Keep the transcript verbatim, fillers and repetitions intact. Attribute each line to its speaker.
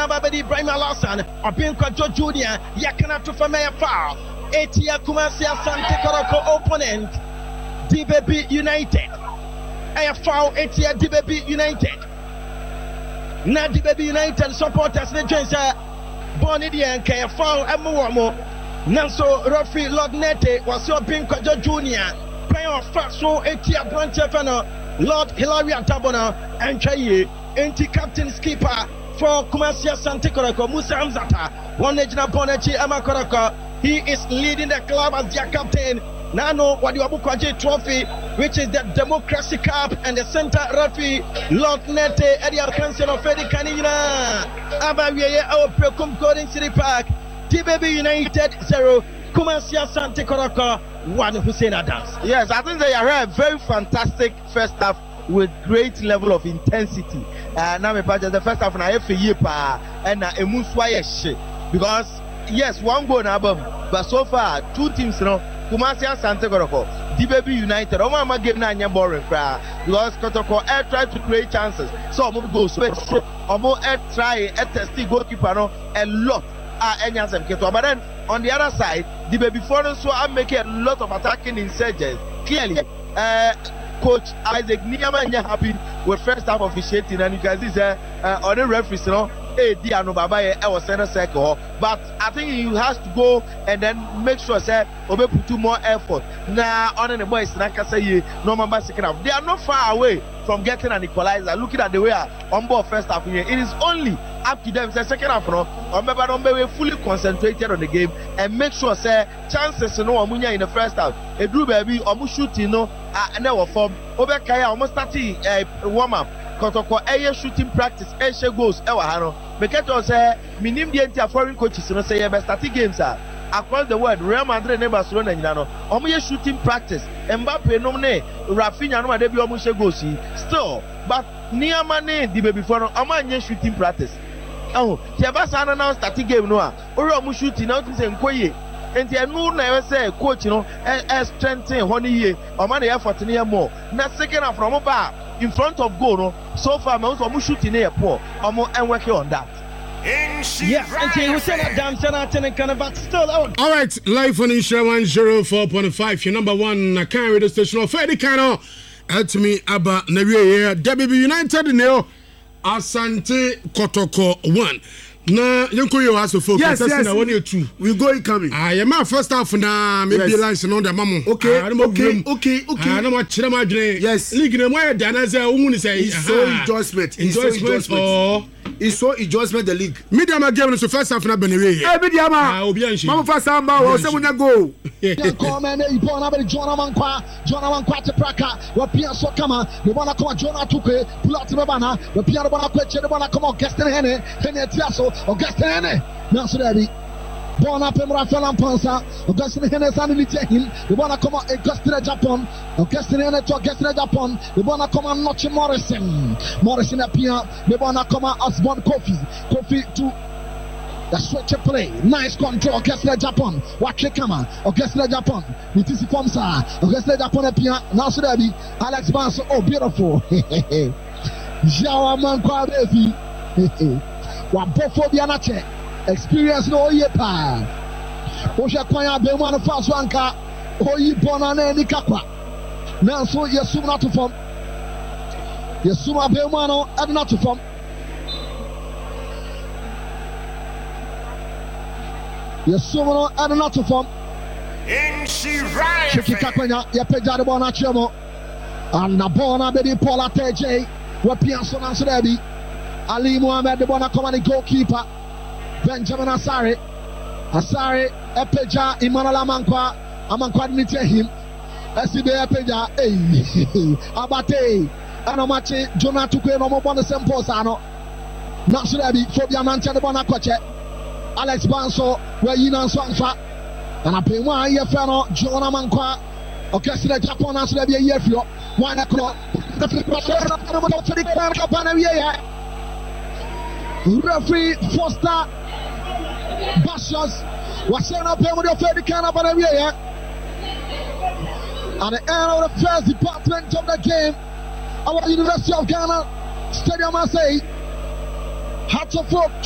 Speaker 1: Babadi Ibrahim Alasan, Obinko Joe Junior, Yakana to Famaya Foul, Etia Kumasi Asante Koroko opponent, D B B United. I foul Etia D B B United. Now D B B United supporters, the Jensa, Bonidian, Kaya foul, and Muamo. Nanso referee Lord Nete was your Binko Joe Junior. Player first so Etia Branchefano, Lord Hilaria Tabona, and Chaye, anti captain skipper for Kumasia Santikorako, Musa Amzata, one Ejna Bonechi Amakorako. He is leading the club as their captain. Nano Wadiwabukwaji Trophy, which is the Democracy Cup, and the center referee Lord Nete, Edia Council of Fedi Kanina, Abaye, our Precum Coding City Park, D B B United zero, Kumasia Santikorako one, Hussein Adams.
Speaker 2: Yes, I think they are a very fantastic first half with great level of intensity. Uh, now, the first half, na F year pa and a Muswaye because yes, one goal na but so far two teams, you know, Kumasi and Santiago, D B B United. Oma ma game na anya boring because Kotoko air tried to create chances. So Omo go space. Omo air try air test goalkeeper no a lot. Ah, but then on the other side, the baby foreign so I'm making a lot of attacking insurgents. Clearly, uh, Coach Isaac Niyama happy with first half officiating, and you can see uh, uh, on the referees, you know, hey, Diano Babaye, I was center circle, but I think he has to go and then make sure say Obe put two more effort. Now, on the boys, Naka say no member second half. They are not far away from getting an equalizer. Looking at the way on board first half here, it is only up to them. Say second half, no, remember, don't be fully concentrated on the game and make sure say chances, you know, Amunya in the first half. A Drew baby, Omu shooting, no, and never form. Obe Kaya almost starting a warm up. Kotoko air shooting practice, air goals, ever hano. Because say, minim the entire foreign coaches, you know, say, best starting games are across the world. Real Madrid and Barcelona, you know, omu shooting practice. Mbappe no ne, Rafinha no ade bi omu she goals. Still, but Niamane the baby for no, omu shooting practice. Oh, Tiabasa now starting game no ah. Ori omu shooting now to say nkoye. And the no never say coach, you know, as strengthen honey ye, or money effort near more. Now second half from about in front of goal, no. So far, most of them shooting near poor, or more and working on that.
Speaker 1: Yes, and he said that damn Sanatan and kind of but still out.
Speaker 3: All right, live on Insha one zero four point five, your number one Can radio station of Fedi Kano. At me, Abba Navier, W B United, Neo, Asante Kotoko one. Na yanko yo aso focus
Speaker 4: yes, yes.
Speaker 3: Na one two
Speaker 4: we go coming
Speaker 3: ah ya ma first half na maybe yes. Lines no da mamo
Speaker 4: okay ah, okay okay okay
Speaker 3: ah na mo kire ma dwene
Speaker 4: yes
Speaker 3: league na mo ya da na say ohun ni say
Speaker 4: it's so enjoyment it's so enjoyment oh it's so enjoyment the league
Speaker 3: media ma game no so first half na benewe
Speaker 4: eh media ma
Speaker 3: ah obi anshi
Speaker 4: mama first half ba o se munya go
Speaker 1: come and you born about Jonah Mankwa Jonah Mankwa te praka wa pia so kama we wanna come Jonah tuke pull out the bana we pia the bana kweche the bana come on guest hene hene tiaso Augustin hene na so there be born up in Rafael Pansa Augustin hene sanity him we wanna come on Augustin Japan Augustin hene to Augustin Japan we wanna come on Nochi Morrison Morrison appear we wanna come on Osborne Kofi Kofi to the switch play, nice control. Augusta Japan, Wache Kama, Augusta Japan, Mitisi Pomsa, Augusta Japan appear. Now so there be Alex Barnes. Oh, beautiful. Jawa Mankwa baby. Wabofo Bianache. Experience no yepa. Osha Kwanya Bemano Fast Wanka. Oyi Bonane Nikakwa. Now so Yesuma not to form. Yesuma Bemano and not to form. Yesumano and not to form. Shikikakwenya, Yapeja the Bona Chemo, and Nabona baby Paula T J, Wapianson and Sudebi, Ali Mohamed the Bona Command goalkeeper, Benjamin Asare, Asare, Epeja, Imanola Mankwa, Amankwa didn't him, S C B Epeja, eh, Abate, Anomachi, Jonah Tuque, no more bonus and Posano, not Sudebi, Fabian Mancha the Bona Coche. Alex Banso, where you know Swanfa, and I pay one year for Jonah Mankwa, Orchestra Japan, as there be a year for one o'clock. Referee Foster Bashas was sent up with your favorite can of an area. At the end of the first department of the game, our University of Ghana Stadium, I say, hats off.